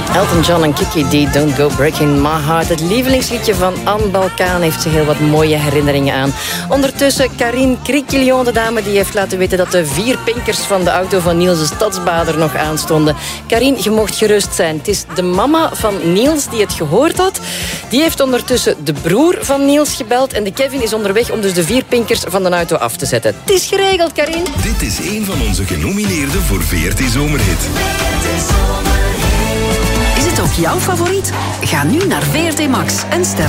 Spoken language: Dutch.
Elton John en Kiki D, Don't Go Breaking My Heart. Het lievelingsliedje van Anne Balkaan heeft ze heel wat mooie herinneringen aan. Ondertussen Karine Criquillon, de dame die heeft laten weten dat de 4 pinkers van de auto van Niels de Stadsbader nog aanstonden. Karine, je mocht gerust zijn. Het is de mama van Niels die het gehoord had. Die heeft ondertussen de broer van Niels gebeld en de Kevin is onderweg om dus de 4 pinkers van de auto af te zetten. Het is geregeld, Karine. Dit is een van onze genomineerden voor VRT Zomerhit. Is het ook jouw favoriet? Ga nu naar VRT Max en stem